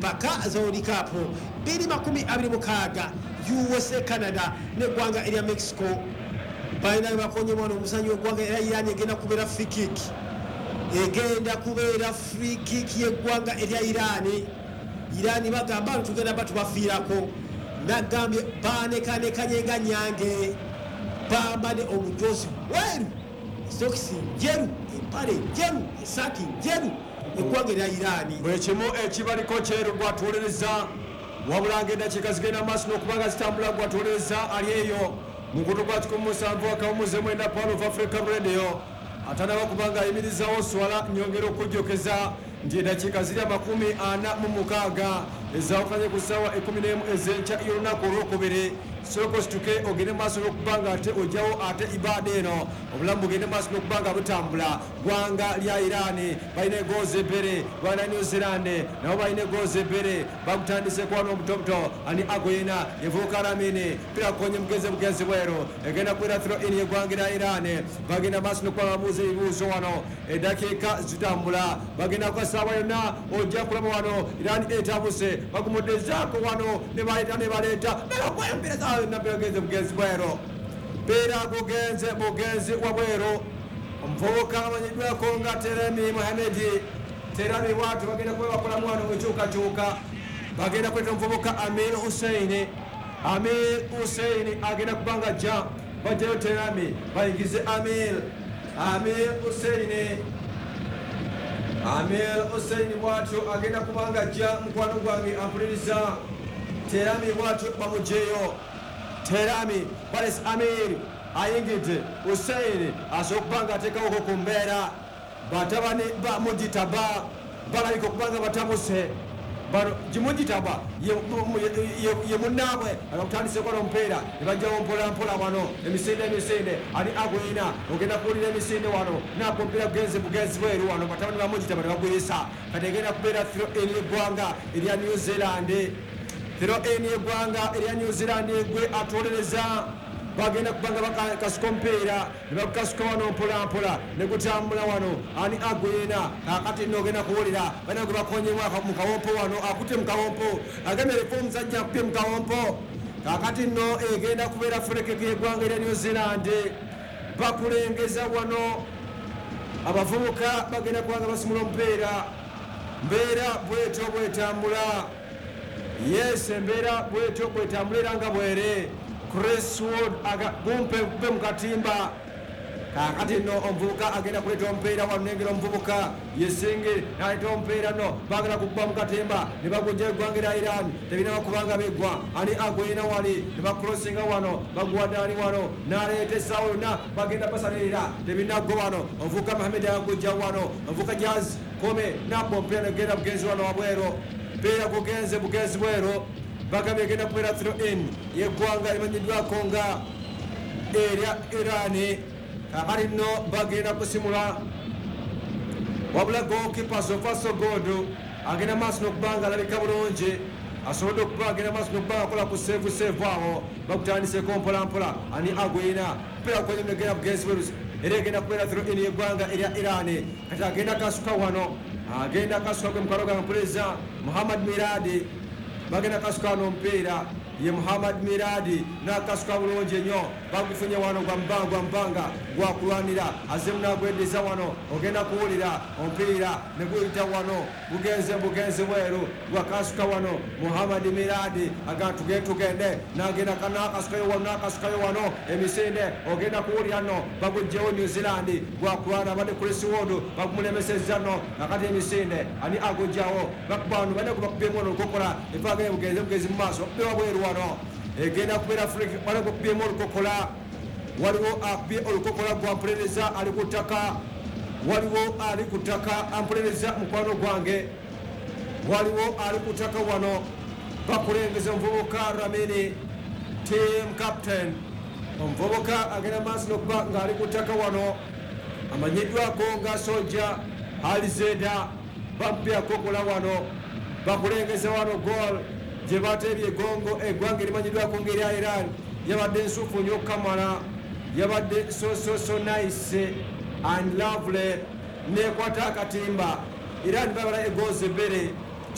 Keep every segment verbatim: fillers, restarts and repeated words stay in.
mpaka zoli cup biri makumi abiri mukaga U S A Canada ne gwanga erya Mexico baina bakonye mwana omusanyo gwanga era Iran egenda kubera free kick egenda kubera free kick ye gwanga erya Iran Iran bagamba tugenda batu bafirako nagambye bane kane kanyenga nyange bambade omujosi weru sokisi jeru impale jeru saki jeru egwanga erya Iran bwekimo ekibaliko kyeru gwatulereza wabulange dakika zigenda maaso n'okubanga zitambula gwatulereza ali eyo mu nkutu gwa kikumi musanvu akawumuze mwenda Power of Africa Radio atanaba kubanga ayimirizawo swala nyongera okujjokeza nti eddakiika ziri amakumi ana mu mukaaga ezawukanye ku ssaawa ekumi n'emu ez'enkya y'olunaku olwokubiri soko situke ogende maaso n'okubanga ate ojjawo ate ibaada eno obulamu bugende maaso n'okubanga butambula gwanga lya Iran balina egoozi ebbere balina New Zealand nabo balina egoozi ebbere bagutandise kwana obutobuto ani agoyina yevuuka Lamini pira konye mugenzi bugenzi bweru egenda kwera throw in yeggwanga lya Iran bagenda maaso n'okubanga bamuuza ebibuuzo wano eddakiika zitambula bagenda kwa ssaawa yonna ojja kulaba wano Iran etabuse bagumuddezaako wano ne baleeta ne baleeta nabakwempereza nabegenze bugenzi bwero pera bugenze bugenzi wabwero omuvubuka amanyiddwako nga Teremi Mohamedi Teremi watu bagenda kuba bakolamu wano ekyukakyuka bagenda kweta omuvubuka Amir Hussein Amir Hussein agenda kubanga jja bajjayo Teremi bayingize Amir Amir Hussein Amir Hussein watu agenda kubanga jja mukwano gwange ampuliriza Teremi watu bamujeyo Teremi Bares Amir ayingidde Hussein asokubanga atekawo ku mbeera batabani ba mujitaba balabika okubanga batamuse bano jimujitaba ye munnaabwe akutandise kola omupiira ne bajjawo mpolampola wano emisinde emisinde ali agwina ogenda kuwulira emisinde wano nako omupiira gugenzi bugenzi bweru wano batabani ba mujitaba ne bagwisa kati egenda kubeera throw in yeggwanga erya New Zealand throw in yeggwanga erya New Zealand gwe atolereza bagenda kubanga bakasuka omupiira ne bakasuka wano mpolampola ne gutambula wano ani agwina kakati nno ogenda kuwulira bana gwe bakonyemu mu kawompo wano akutte mu kawompo agemerefu omusajja akutte mu kawompo kakati nno egenda kubeera furekeke yeggwanga erya New Zealand bakulengeza wano abavubuka bagenda kubanga basimula omupiira mbeera bwetyo bwetambula yes embeera bwetyo bwetambula era nga bwere Chris Wood aga gumpe be mukatimba kakati no omuvubuka agenda kuleta omupiira wano nengera omuvubuka yesinge naleta omupiira no bagala kukuba mukatimba ne bagujja eggwanga lya Iran tebina bakubanga beggwa ani agwina wali ne bakrosinga wano baguwadani wano naleeta essaawa yonna bagenda basalirira tebinaggo wano omuvubuka Mohamed agujja wano omuvubuka Jazz Kome nabba omupiira negenda bugenzi wano wabwero mpiira gugenze bugenzi bwero bagambye egenda kubeera throw in yeggwanga emanyiddwako nga erya Iran kakati nno bagenda kusimula wabula goalkeeper Sofaso Godo agenda maaso n'okubanga alabika bulungi asobodde okuba agenda maaso n'okubanga akola ku seevu seevu awo bakutandiseko mpolampola ani agwina mpiira kwenye negenda bugenzi bweru era egenda kubeera throw in yeggwanga erya Iran kati agenda kasuka wano agenda kasuka gwe mukwano gwange mpuliriza Muhammad Miradi bagenda kasuka wano omupiira ye Muhammad Miradi nakasuka bulungi ennyo bagufunye wano gwa mbanga gwa mbanga gwakulwanira azemu nagwendeza wano ogenda kuwulira omupiira ne guyita wano bugenze bugenze bweru gwakasuka wano Muhammad Miradi aga tugende tugende nagenda nakasukayo wano nakasukayo wano emisinde ogenda kuwulira no bagujjewo New Zealand gwakulwana bade Chris Wood bagumulemesezza no nakati emisinde ani agujjawo bakuba wano bade kubakubyemu wano lukokola evaga bugenze bugenzi mu maaso okubewa bweru wano egenda kubeera Afrika bale kubyemu olukokola waliwo akubye olukokola gwampulereza ali ku ttaka waliwo ali ku ttaka ampulereza mukwano gwange waliwo ali ku ttaka wano bakulengeza omuvubuka Lamini team captain omuvubuka agenda maaso n'okuba ng'ali ku ttaka wano amanyiddwako nga Soja Alizeda bampyako kola wano bakulengeza wano goal gye bateebye egongo eggwanga erimanyiddwako ng'erya Iran yabadde ensuufu nnyo Kamala yabadde so so so nice and lovely nekwata akatimba Iran babala egoozi ebbere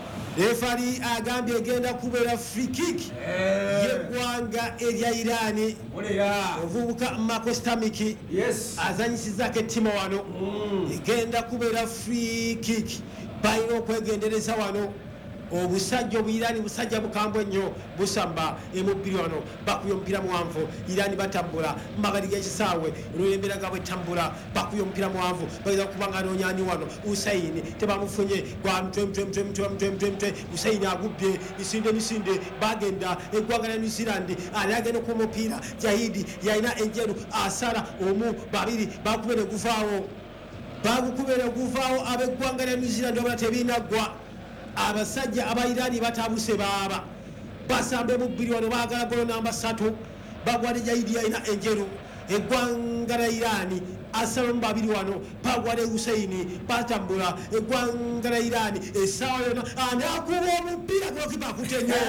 refari agambye egenda kubeera free kick yeggwanga erya Irani. Ovubuka Makostamiki azanyisizako ettima wano egenda kubeera free kick. Balina okwegendereza wano. Obusajja obuyirani busajja bukambwe nnyo busamba emubbiri wano bakuya omupiira muwanvu Irani batambula mmagali g'ekisaawe olw'embeera nga bwetambula bakuya omupiira muwanvu bayinza okuba nga anoonyaani wano Usaini tebamufunye gwa mtwe mtwe mtwe mtwe mtwe mtwe mtwe Usaini agubbye misinde misinde bagenda eggwanga lya New Zealand ali agenda okuba omupiira Jahidi yalina enjeru asala omu babiri bakubere guvaawo bagukubere guvaawo ab'eggwanga lya New Zealand wabula tebiinaggwa. Abasajja aba Irani batabuse baaba basambe mubbiri wano baagala golo namba satu bagwade Jahidi yalina enjeru eggwanga lya Irani asala mu babiri wano bagwade Usaini batambula eggwanga lya Irani essaawa yona ani akuba omupiira golokipa akute nnyo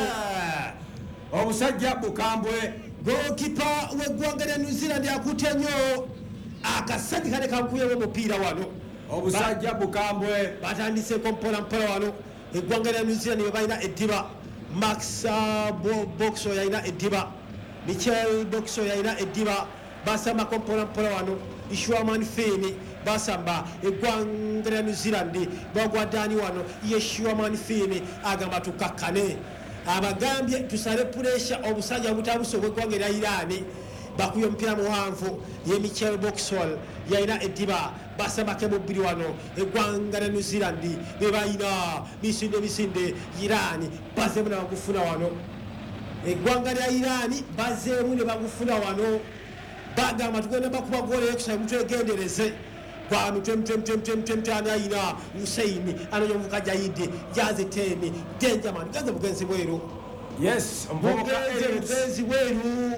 omusajja bukambwe golokipa w'eggwanga lya New Zealand akute nnyo akasajja kale kakuyewo omupiira wano obusajja bukambwe batandiseko mpola mpola wano eggwanga lya New Zealand balina eddiba. Max Boxo yalina eddiba. Michael Boxo yalina eddiba. Basambako mpola mpola wano Ishwaman Fini basamba eggwanga lya New Zealand bagwaddaani wano Yeshwaman Fini agamba tukakkane abagambye tusale puresha obusajja butabuse obw'eggwanga lya Irani bakuya omupiira muwanvu ye Michael Boxall yalina eddiba basambako mubbiri wano eggwanga lya New Zealand be balina misinde misinde Irani bazeemu ne bagufuna wano eggwanga lya Irani bazeemu ne bagufuna wano bagamba tugenda bakuba goolo eyokusaba mutwegendereze kwa mtwe mtwe mtwe mtwe mtwe mtwe alina Usaini anonya omuvuka Jahidi jaze teni Denjaman ganze bugenzi bweru yes mvubuka bugenzi bweru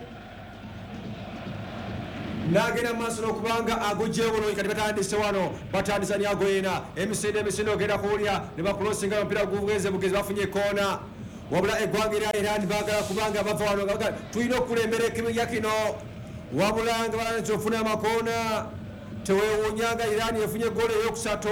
nagenda maaso n'okubanga agujjeyo bulungi kati batandise wano batandisa ni agoyena emisinde emisinde ogenda kuwulya ne bakulosinga omupiira gubugenze bugezi bafunye ekoona wabula eggwanga erya Iran baagala kubanga bava wano nga tulina okulembera ekibinja kino wabula nga balanze ofuna amakoona teweewuunyanga Iran efunye goolo eyokusatu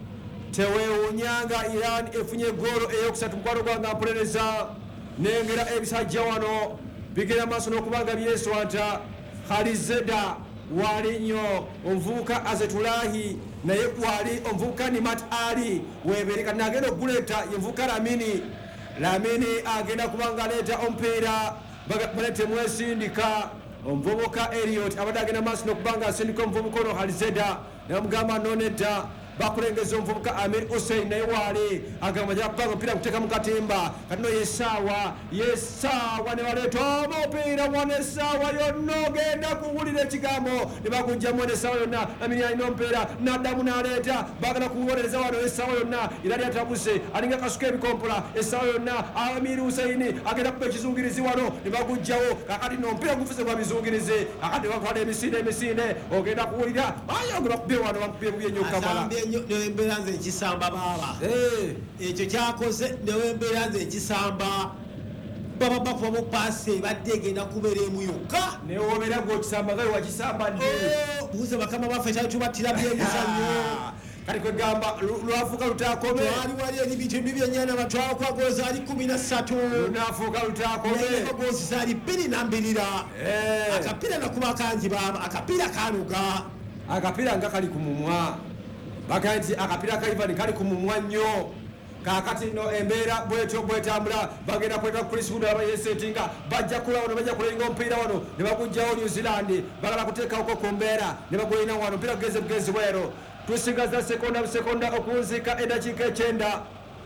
teweewuunyanga Iran efunye goolo eyokusatu mukwano gwanga mpolereza nengera ebisajja wano bigenda maaso n'okubanga byeswanta Khalizeda wali nnyo omuvubuka Azetulahi naye wali omuvubuka Nimat Ali webereka nagenda okuguleeta yemuvubuka Lamini Lamini agenda kubanga aleeta omupiira balete mwesindika omuvubuka Elliot abadde agenda maaso n'okubanga asindika omuvubuka ono Khalizeda namugamba nonedda bakulengeza omuvubuka Amir Hussein naye wali agamba ajja kupanga omupiira kuteeka mu katimba katino yesaawa yesaawa ne baleeta omupiira wano essaawa yonna ogenda kuwulira ekigambo ne bagujjamu essaawa yonna Amini alina omupiira n'addamu n'aleeta baagala kuwolereza wano essaawa yonna era lyatabuse alinga kasuka ebikompola essaawa yonna Amir Hussein agenda kuba ekizungirizi wano ne bagujjawo kakati n'omupiira gufuse gwa bizungirizi kakati bakwala emisinde emisinde ogenda kuwulira bayogera bakubye wano bakubye bubye nnyo Kamala newembeera nze ekisamba baaba ekyo kyakoze newembeera nze ekisamba baba bakuba mu paasi ebadde egenda kubeera emu yokka newobeera gweokisamba gawe wakisamba dde buuze bakama baffe kyali tubattira byemizannyo kati kwegamba lwafuuka lutakome twali wali eri bitundu byenyana batwakwa goozi ali kumi na ssatu lunafuuka lutakome goozi zaali bbiri na mbirira akapiira nakuba kangi baaba akapiira kanuga akapiira nga kali ku mumwa baga nti akapiira ka Ivan kali ku mumwa nnyo kakati no embeera bwetyo bwetambula bagenda kweta Chris Wood abayesetinga bajja kula wano bajja kulenga omupiira wano ne bagujjawo New Zealand bagala kuteeka uko ku mbeera ne bagulina wano omupiira gugeze bugezi bwero tusigaza sekonda busekonda okunzika edakiika ekyenda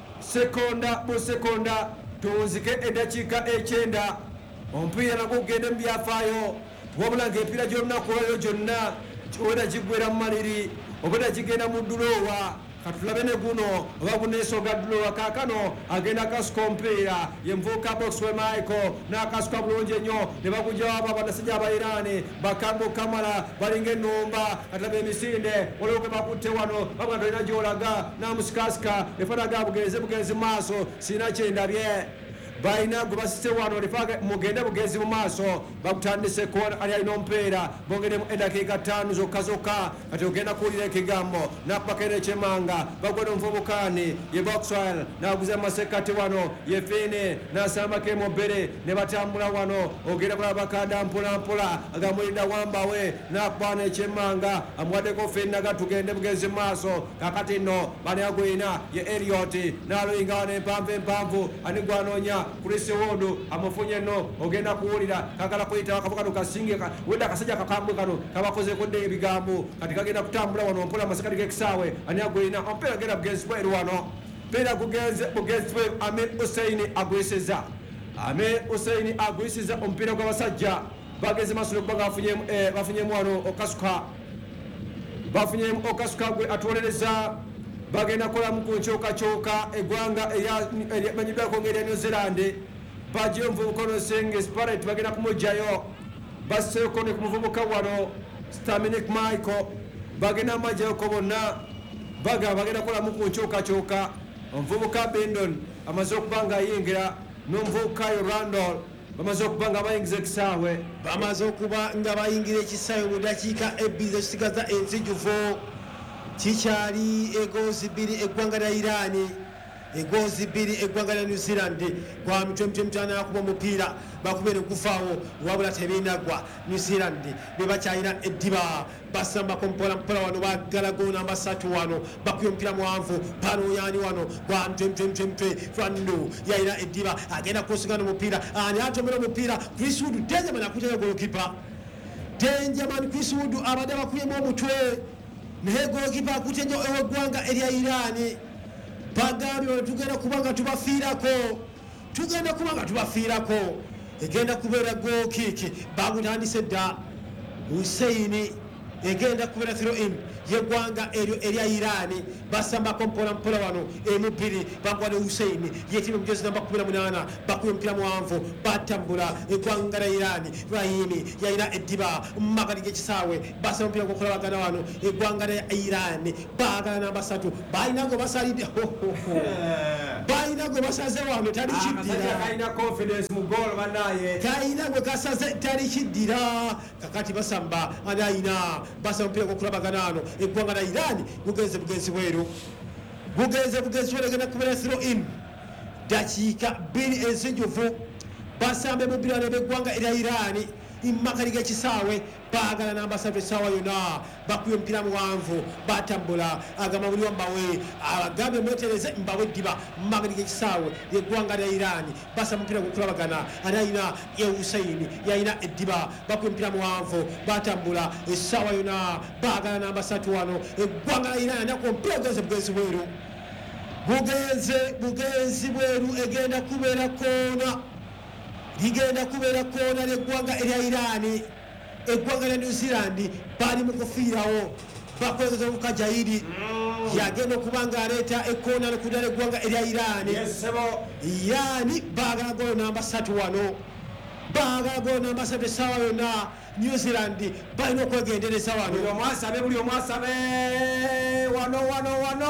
sekonda busekonda tunzike edakiika ekyenda omupiira nagwo gugende mu byafaayo wabula ng'epiira gy'olunaku olwo gyonna weda giggwera mu maliri obweda gigenda mu dduloowa katulabe ne guno oba guneesoga dduloowa kaakano agenda kasuka omupiira ye muvubuka Boxwell Michael n'akasuka bulungi ennyo ne bagujjawo abo abannasajja aba Iran bakambo Kamala balinga ennumba katulabe emisinde waliwo gwe bakutte wano babwa tolina gy'olaga n'amusikasika efanaga bugenzi bugenzi mu maaso sirina kyendabye balina gwe basise wano lifaga mugende bugenzi mu maaso bakutandise kuona ali alina omupiira bongeremu edakiika ttaano zokka zokka kati ogenda kuwulira ekigambo nakubakera ekyemanga bagwena omuvubukani ye Boxwell naguza masekati wano ye Fini nasambako emobere ne batambula wano ogenda kulaba bakanda mpola mpola agamulinda wambawe nakubana ekyemanga amuwaddeko Fini naga tugende bugenzi mu maaso kakati nno bani agwina ye Elliot naloyinga wano empanvu empanvu ani gwanoonya Chris Wood amufunye nno ogenda kuwulira kagala kuyita akavuga kasinge wenda akasajja kakambwe kano kabakoze kodde ebigambo kati kagenda kutambula wano mpola amasekati g'ekisaawe ani agwina omupiira genda bugenzi bweru wano mpiira gugenze bugenzi bweru Amir Hussein agwisizza Amir Hussein agwisizza omupiira gw'abasajja bageze maaso n'okubanga bafunyemu wano okasuka bafunyemu okasuka gwe atuwolereza bagenda kolamu ku nkyukakyuka eggwanga emanyiddwako ngeri ya New Zealand bajja omuvubuka ono Senge Spirit bagenda kumugjayo basseeko ne ku muvubuka wano Staminic Michael bagenda mumaggyayoko bonna baga bagenda kolamu ku nkyukakyuka omuvubuka Bindon amaze okuba nga ayingira n'omuvubuka Randall bamaze okuba nga bayingiza ekisaawe bamaze okuba nga bayingira ekisaawe mu dakiika ebbiri ezisigaza enzijuvu kikyali egoozi bbiri eggwanga lya Iran egoozi bbiri eggwanga lya New Zealand kwa mitwe mitwe mitaano yakuba omupiira bakubere gufaawo wabula tebinagwa New Zealand be bakyalina eddiba basambako mpola mpola wano bagala golo namba ssatu wano bakuba omupiira muwanvu panoyaani wano kwa mitwe mitwe mitwe mitwe Fernando yalina eddiba agenda kusigana omupiira ani atomera omupiira Chris Wood Denjaman akutera golokipa Denjaman Chris Wood abadde bakuyemu omutwe naye golokipa akutenja eweggwanga erya Iran bagambye tugenda kuba nga tubafiirako tugenda kuba nga tubafiirako egenda kubeera gookiki bagutandise dda Hussein egenda kubeera throw in yeggwanga eryo erya Iran basambako mpola mpola wano emu bbiri bangwane Hussein yetima mujozi namba kumi na munaana bakuba omupiira muwanvu batambula eggwanga lya Iran Rahimi yalina eddiba mumakati g'ekisaawe basaba omupiira gwokulabagana wano eggwanga lya Iran baagala namba ssatu balinago basalidde balina kayina gwe basaze wano tali kiddira kayina confidence mu goal banaye kayina gwe kasaze tali kiddira kakati basamba anayina basamba mpira gwokulabagana ano eggwanga la Iran bugenze bugenzi bweru bugenze bugenzi bweru egenda kubera throw in dakiika bbiri enzijuvu basambe mupira wano beggwanga erya Iran imakali g'ekisaawe baagala namba ssatu essaawa yonna bakuye omupiira muwanvu batambula agamba buli wambawe agambye mwetereze mbawe eddiba mumakali g'ekisaawe yeggwanga lya Iran basa mupiira gwokulabagana ani ayina ye Hussein yayina eddiba bakuye omupiira muwanvu batambula essaawa yonna baagala namba ssatu wano eggwanga lya Iran anako omupiira bugenze bugenzi bweru bugenze bugenzi bweru egenda kubeera koona ligenda kubeera koona ly'eggwanga erya Iran eggwanga lya New Zealand bali mu kufiirawo bakozesa omukajayiri yagenda okuba ng'aleeta ekoona nokuddala eggwanga erya Iran Iran baagala golo namba ssatu wano baagala golo namba ssatu essaawa yonna New Zealand balina okwegendereza wano buli omwasabe buli omwasabe wano wano wano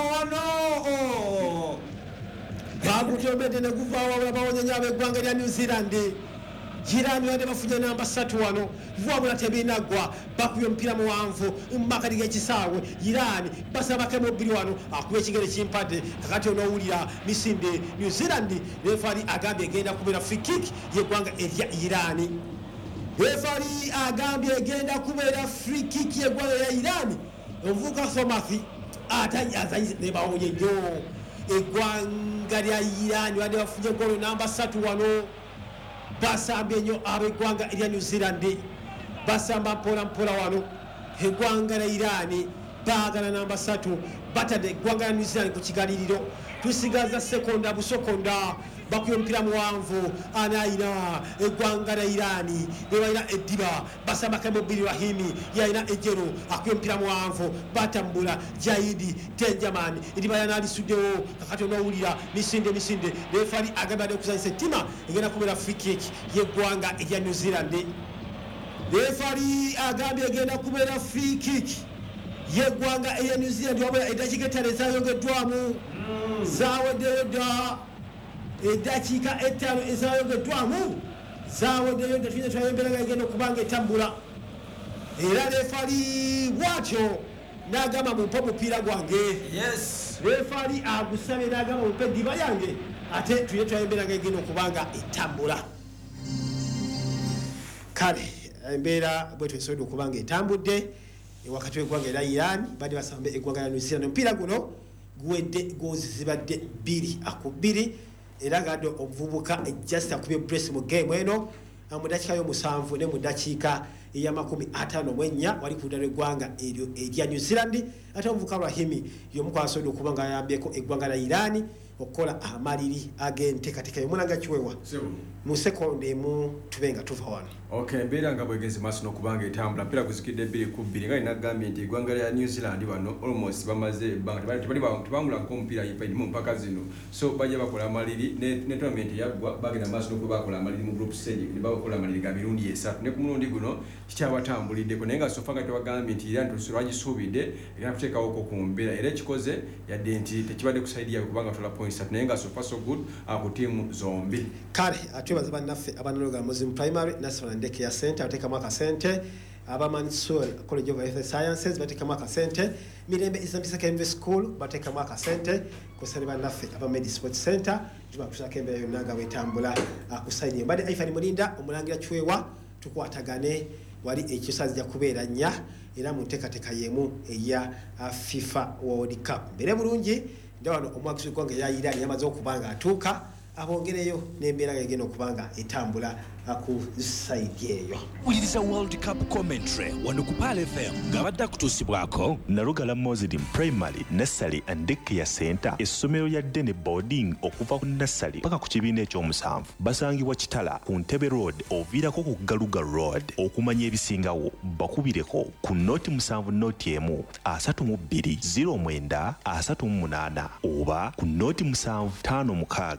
wano bagutyomedde ne guvaawo wabula bawonyenya ab'eggwanga erya New Zealand Iran yadde bafunye namba ssatu wano wabula tebinaggwa bakuye omupiira muwanvu mumakati g'ekisaawe Iran basabakemu obbiri wano akuba ekigere kimpadde kakati onoowulira misinde New Zealand refari agambye egenda kubeera free kick yeggwanga erya Iran refari agambye egenda kubeera free kick yeggwanga erya Iran omuvubuka Thomathi atazanyize nebawonye nnyo eggwanga lya Iran wadde bafunye golo namba ssatu wano basambye nnyo ab'eggwanga erya New Zealand basamba mpola mpola wano eggwanga lya Iran baagala namba ssatu batadde eggwanga lya New Zealand ku kigaliriro tusigaza sekonda busokonda bakuye omupiira muwanvu anayina eggwanga lya Iran bebalina eddiba basamba Kamobbiri Rahimi yalina ejjero akuye omupiira muwanvu batambula Jaidi Tenjaman eddiba yanalisuddewo kakati onoowulira misinde misinde refari agambye adde okuzanyisa ettima egenda kubeera free kick yeggwanga erya New Zealand refari agambye egenda kubeera free kick yeggwanga erya New Zealand wabula eddakiika ettaano ezayongeddwamu zaweddeyo dda eddakiika ettaano ezayongeddwamu zaweddeyo nga tulina twayembera nga egenda okuba nga etambula era refari bwatyo n'agamba mumpe omupiira gwange refari agusabye n'agamba mumpe eddiba yange ate tulina twayembera nga egenda okuba nga etambula kale embeera bwe twesobodde okuba nga etambudde wakati w'eggwanga erya Iran badde basambe eggwanga lya New Zealand omupiira guno guwedde goozi zibadde bbiri aku bbiri era ngadde omuvubuka just akubye brace mu game eno mu dakiika y'omusanvu ne mu dakiika ey'amakumi ataano mu ennya wali ku ludda lw'eggwanga eryo erya New Zealand ate omuvubuka Rahimi y'omu kwasobodde okuba nga ayambyeko eggwanga lya Iran okukola amaliri ag'enteekateeka y'omulanga kiwewa mu sekonda emu tube nga tuva wano okay embeera nga bwegeze maaso n'okubanga etambula mpira guzikidde bbiri ku bbiri nga linagambye nti eggwanga lya New Zealand bano almost bamaze ebbanga tebangulako omupiira mu mpaka zino so bajja bakola amaliri ne tournament yaggwa bagenda maaso n'okuba bakola amaliri mu group stage ne bakola amaliri ga mirundi esatu ne ku mulundi guno kikyabatambuliddeko naye nga sofa nga tewagambye nti Iran lwagisuubidde egenda kuteekawoko ku mbeera era ekikoze yadde nti tekibadde ku saidi yaabwe kubanga tola points esatu naye nga so far so good ku tiimu zombi kale atwebaza bannaffe abanaloga Muslim Primary National Ndeke ya Center bateekamu akasente aba Mansour College of Health Sciences bateekamu akasente Mirembe Islamic Secondary School bateekamu akasente kusali bannaffe aba Medi Sports Center tubakusako embeera yonna nga bwetambula kusayini mbadde Aifani Mulinda omulangira Kiwewa tukwatagane wali ekisazi ja kubeera nnya era mu nteekateeka y'emu eya FIFA World Cup mbere bulungi ndawano omwakisi w'eggwanga erya Iran yamaze okuba nga atuuka abongereyo n'embeera ng'egenda okuba nga etambula ku saidi eyo wuliriza World Cup commentary wano ku Pal F M ng'abadde akutuusibwako Nalugala Muslim Primary Nursery and Daycare Center essomero lya ddene boarding okuva ku nursery paka ku kibiina ekyomusanvu basangibwa Kitala ku Ntebe Road oviirako ku Galuga Road okumanya ebisingawo bakubireko ku noti musanvu noti emu asatu mu bbiri ziro mwenda asatu mu munaana oba ku noti musanvu ttaano mukaaga kumi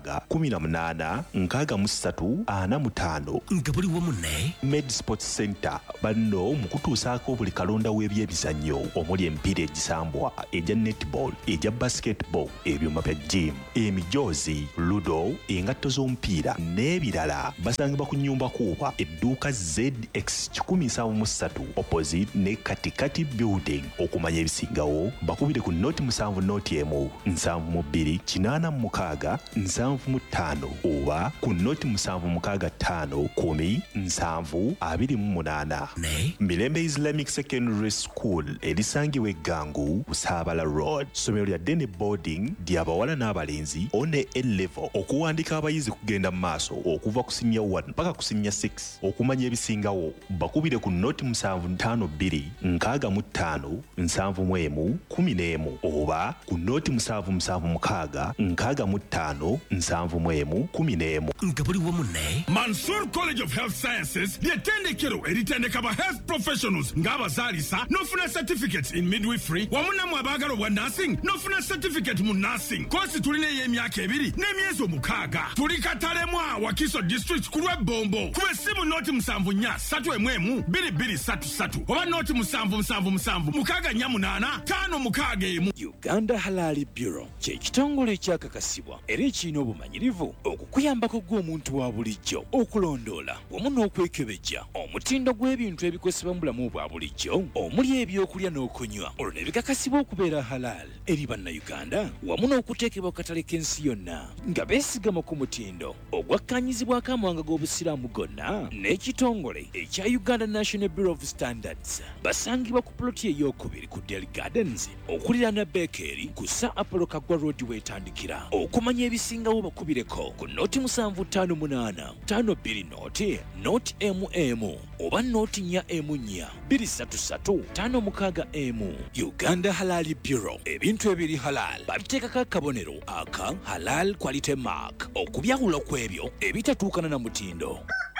kumi na munaana nkaaga mu ssatu ana mu ttaano nga buli wamu ne Med Sports Center banno mu kutuusaako buli kalonda w'ebyemizannyo omuli emipiira egisambwa egya netball egya basketball ebyuma bya gym emijoozi ludo engatto z'omupiira n'ebirala basangibwa ku nnyumba kuuba edduuka Z X kikumi nsanvu mu ssatu opposite ne katikati building. Okumanya ebisingawo bakubire ku noti musanvu noti emu nsanvu mu bbiri kinaana mu mukaaga nsanvu mu ttaano oba ku noti musanvu mukaaga ttaano kumi nsanvu abiri mu munaana. Mirembe Islamic Secondary School erisangibwa eggangu Busaabala Road. Ssomero lya Dene Boarding ly'abawala n'abalenzi one A-level. Okuwandiika abayizi kugenda mu maaso okuva ku senior one paka ku senior six. Okumanya ebisingawo bakubire ku noti musanvu ttaano bbiri nkaaga mu ttaano nsanvu mu emu kumi n'emu oba ku noti musanvu musanvu mukaaga nkaaga mu ttaano nsanvu mu emu kumi n'emu. nga buli wamu ne Mansour College of Health Sciences ly'ettendekero eritendeka ba health professionals ng'abazaalisa n'ofuna certificates in midwifery wamu nammwe abaagala obwa nursing n'ofuna certificate mu nursing. Koosi tulina ey'emyaka ebiri n'emyezi omukaaga. Tuli Katalemwa Wakiso district ku lw'ebbombo. Kuba essimu nooti musanvu nnya ssatu emu emu bbiri bbiri ssatu ssatu oba nooti musanvu musanvu musanvu mukaaga nnya munaana ttaano mukaaga emu. Uganda Halal Bureau kye kitongole ekyakakasibwa era ekirina obumanyirivu okukuyambako gw'omuntu wa bulijjo okulondoola wamu n'okwekebejja omutindo gw'ebintu ebikozesebwa mu bulamu bwa bulijjo omuli ebyokulya n'okunywa olwo ne bikakasibwa okubeera halal eri bannayuganda wamu n'okuteekebwa ku katale k'ensi yonna nga beesigama ku mutindo ogwakkanyizibwako amawanga g'obusiraamu gonna n'ekitongole ekya Uganda National Bureau of Standards. Basangibwa ku ploti ey'okubiri ku Dairy Gardens okuliraana Bakery ku Sir Apollo Kaggwa Road wetandikira. Okumanya ebisingawo bakubireko ku noti musanvu ttaano munaana ttaano bbiri nooti nooti emu emu oba nooti nnya emu nnya bbiri ssatu ssatu ttaano mukaaga emu. Uganda Halal Bureau ebintu ebiri halal babiteekako akabonero aka halal quality mark okubyawula kw'ebyo ebitatuukana na mutindo.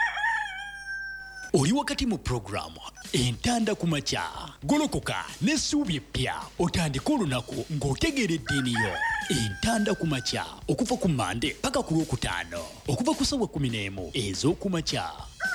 oli wakati mu programu entanda ku makya golokoka n'essuubi eppya otandika olunaku ng'otegeera eddiiniyo. Entanda ku makya okuva ku Mande paka ku Lwokutaano okuva ku ssaawa kumi n'emu ez'oku makya.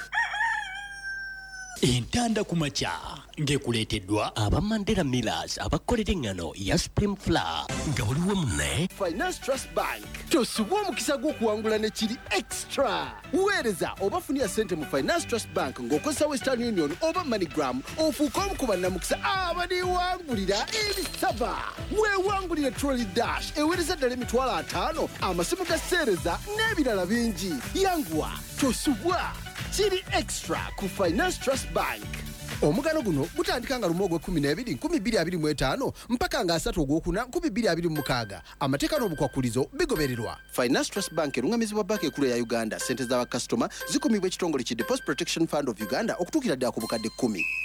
Entanda ku makya ng'ekuleeteddwa aba Mandela Millers abakolera engano ya Supreme Flour nga waliwo munne Finance Trust Bank tosubwa omukisa gw'okuwangula ne kiri extra. Weereza oba funira ssente mu Finance Trust Bank ng'okozesa Western Union oba MoneyGram ofuuka omu ku bannamukisa abaniwangulira ebisaba. Weewangulire Trolley Dash eweereza ddala emitwalo ataano amasimu ga sseereza n'ebirala bingi. Yanguwa tosubwa kiri extra ku Finance Trust Bank. Omugano guno gutandika nga lumu ogw'ekkumi n'ebiri nkumi bbiri abiri mu etaano mpaka nga asatu ogwokuna nkumi bbiri abiri mu mukaaga. Amateeka n'obukwakulizo bigobererwa. Finance Trust Bank erungamizibwa banka ekkulu ya Uganda. Ssente z'abakasitoma zikumibwa ekitongole ki Deposit Protection Fund of Uganda okutuukira ddala ku bukadde kkumi.